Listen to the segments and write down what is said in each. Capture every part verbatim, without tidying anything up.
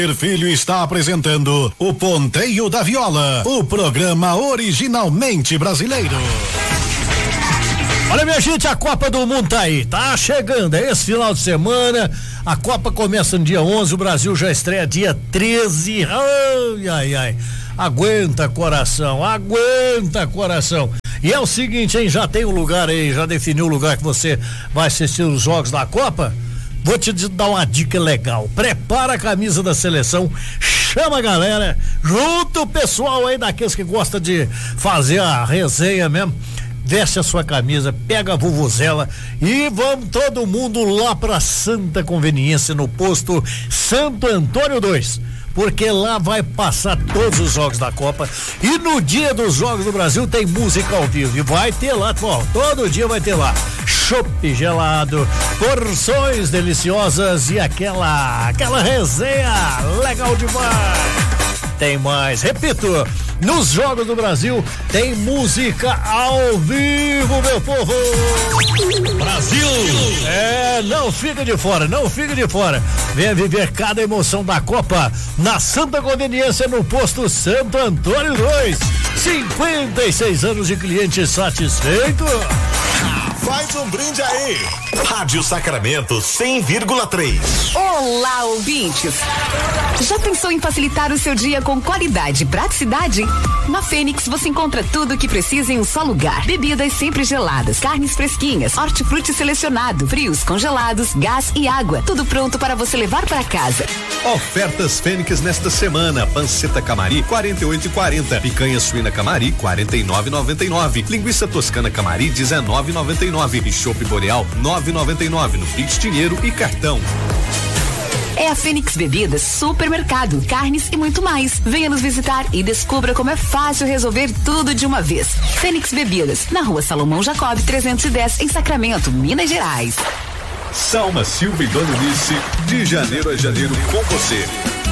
Filho está apresentando o Ponteio da Viola, o programa originalmente brasileiro. Olha, minha gente, a Copa do Mundo tá aí, tá chegando, é esse final de semana, a Copa começa no dia onze, o Brasil já estreia dia treze, ai, ai, ai, aguenta coração, aguenta coração. E é o seguinte, hein, já tem um lugar aí, já definiu o lugar que você vai assistir os jogos da Copa? Vou te dar uma dica legal, prepara a camisa da seleção, chama a galera, junta o pessoal aí daqueles que gosta de fazer a resenha mesmo, veste a sua camisa, pega a vuvuzela e vamos todo mundo lá pra Santa Conveniência, no posto Santo Antônio dois, porque lá vai passar todos os jogos da Copa e no dia dos Jogos do Brasil tem música ao vivo e vai ter lá, bom, todo dia vai ter lá chopp gelado, porções deliciosas e aquela aquela resenha legal demais. Tem mais, repito, nos Jogos do Brasil tem música ao vivo, meu povo. Brasil! É, não fica de fora, não fica de fora. Venha viver cada emoção da Copa na Santa Conveniência, no posto Santo Antônio dois. cinquenta e seis anos de cliente satisfeito. Faz um brinde aí. Rádio Sacramento cem vírgula três. Olá, ouvintes. Já pensou em facilitar o seu dia com qualidade e praticidade? Na Fênix você encontra tudo o que precisa em um só lugar. Bebidas sempre geladas, carnes fresquinhas, hortifruti selecionado, frios, congelados, gás e água. Tudo pronto para você levar para casa. Ofertas Fênix nesta semana: panceta Camari quarenta e oito e quarenta, picanha suína Camari quarenta e nove e noventa e nove, linguiça toscana Camari dezenove e noventa e nove e chopp Boreal nove e noventa e nove no Pix Dinheiro e cartão. É a Fênix Bebidas, supermercado, carnes e muito mais. Venha nos visitar e descubra como é fácil resolver tudo de uma vez. Fênix Bebidas, na Rua Salomão Jacob trezentos e dez, em Sacramento, Minas Gerais. Salma, Silva e Dona Unice, de janeiro a janeiro com você.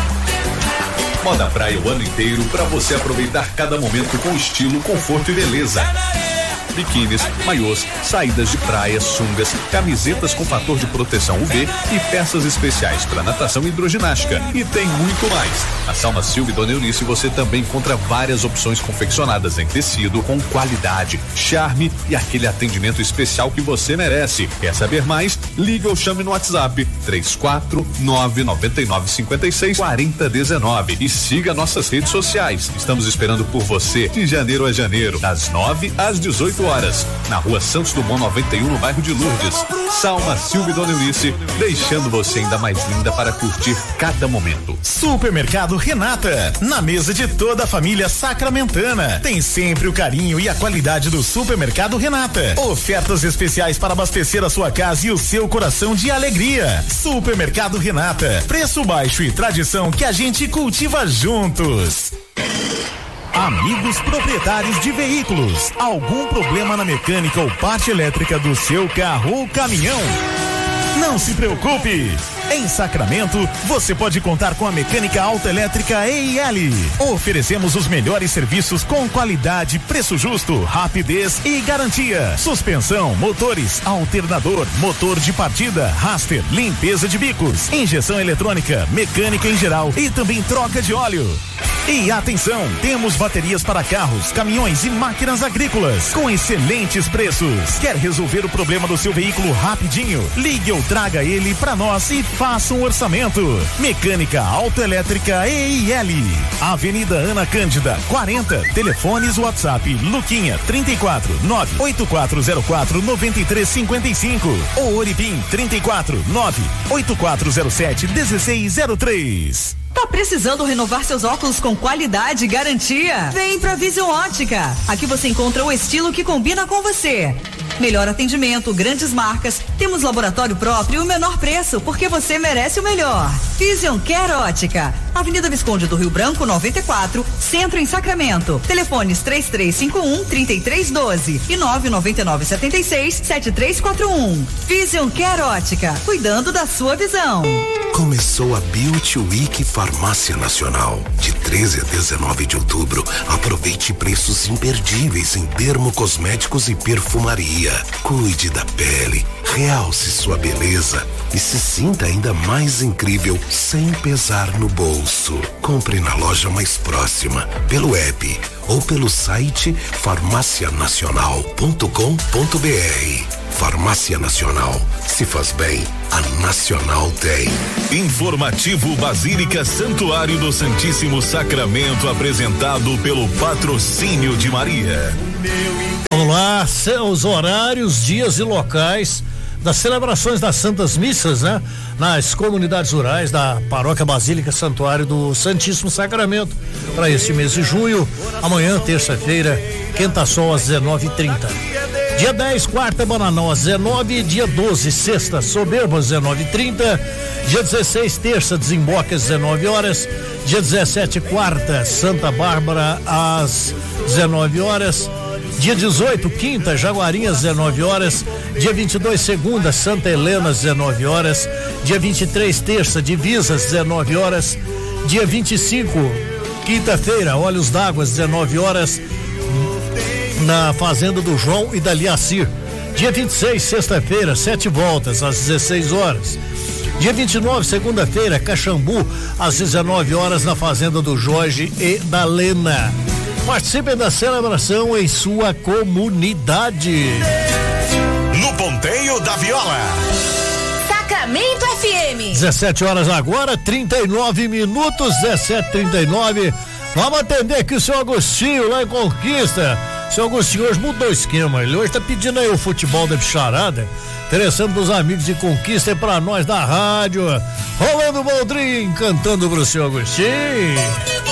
Moda praia o ano inteiro para você aproveitar cada momento com estilo, conforto e beleza. Biquínis, maiôs, saídas de praia, sungas, camisetas com fator de proteção U V e peças especiais para natação e hidroginástica. E tem muito mais. Na Salma Silva e Dona Eunice você também encontra várias opções confeccionadas em tecido com qualidade, charme e aquele atendimento especial que você merece. Quer saber mais? Liga ou chame no WhatsApp três quatro nove nove nove cinco seis quatro zero um nove e siga nossas redes sociais. Estamos esperando por você de janeiro a janeiro, das nove às dezoito horas, na Rua Santos Dumont noventa e um, no bairro de Lourdes. Salma, Silva e Dona Eunice, deixando você ainda mais linda para curtir cada momento. Supermercado Renata, na mesa de toda a família sacramentana. Tem sempre o carinho e a qualidade do Supermercado Renata. Ofertas especiais para abastecer a sua casa e o seu coração de alegria. Supermercado Renata, preço baixo e tradição que a gente cultiva juntos. Amigos proprietários de veículos, algum problema na mecânica ou parte elétrica do seu carro ou caminhão? Não se preocupe! Em Sacramento, você pode contar com a Mecânica Autoelétrica E I L. Oferecemos os melhores serviços com qualidade, preço justo, rapidez e garantia. Suspensão, motores, alternador, motor de partida, raster, limpeza de bicos, injeção eletrônica, mecânica em geral e também troca de óleo. E atenção, temos baterias para carros, caminhões e máquinas agrícolas com excelentes preços. Quer resolver o problema do seu veículo rapidinho? Ligue ou traga ele para nós e faça um orçamento. Mecânica Autoelétrica E I L. Avenida Ana Cândida, quarenta. Telefones WhatsApp Luquinha trinta e quatro, nove oito quatro zero quatro nove três cinco cinco ou Oripim trinta e quatro, nove oito quatro zero sete um seis zero três. Tá precisando renovar seus óculos com qualidade e garantia? Vem pra Vision Ótica. Aqui você encontra o estilo que combina com você. Melhor atendimento, grandes marcas, temos laboratório próprio e o menor preço, porque você merece o melhor. Vision Care Ótica, Avenida Visconde do Rio Branco, noventa e quatro, Centro em Sacramento. Telefones três três cinco um, três três um dois e nove nove nove sete seis, sete três quatro um. Vision Care Ótica, cuidando da sua visão. Começou a Beauty Week Farmácia Nacional. De treze a dezenove de outubro, aproveite preços imperdíveis em dermocosméticos e perfumaria. dia. Cuide da pele, realce sua beleza e se sinta ainda mais incrível sem pesar no bolso. Compre na loja mais próxima, pelo app ou pelo site farmácia nacional ponto com ponto br. Farmácia Nacional. Se faz bem, a Nacional tem. Informativo Basílica Santuário do Santíssimo Sacramento, apresentado pelo Patrocínio de Maria. Vamos lá, os horários, dias e locais das celebrações das Santas Missas, né? Nas comunidades rurais da Paróquia Basílica Santuário do Santíssimo Sacramento, para este mês de junho. Amanhã, terça-feira, Quenta Sol às dezenove e trinta. Dia dez, quarta, Bananal às dezenove. Dia doze, sexta, Soberbo às dezenove e trinta. Dia dezesseis, terça, Desemboque às dezenove horas. Dia dezessete, quarta, Santa Bárbara às dezenove horas. Dia dezoito, quinta, Jaguarinha às dezenove horas. Dia vinte e dois, segunda, Santa Helena às dezenove horas. Dia vinte e três, terça, Divisa às dezenove horas. Dia vinte e cinco, quinta-feira, Olhos d'Água às dezenove horas. Na Fazenda do João e da Liacir. Dia vinte e seis, sexta-feira, Sete Voltas às dezesseis horas. Dia vinte e nove, segunda-feira, Caxambu às dezenove horas na Fazenda do Jorge e da Lena. Participem da celebração em sua comunidade. No Ponteio da Viola. Sacramento F M. dezessete horas agora, trinta e nove minutos, dezessete e trinta e nove. Vamos atender aqui o seu Agostinho lá em Conquista. Seu Agostinho hoje mudou o esquema, ele hoje tá pedindo aí o futebol da bicharada, interessando dos amigos de Conquista e pra nós da rádio. Rolando Boldrin, cantando pro seu Agostinho.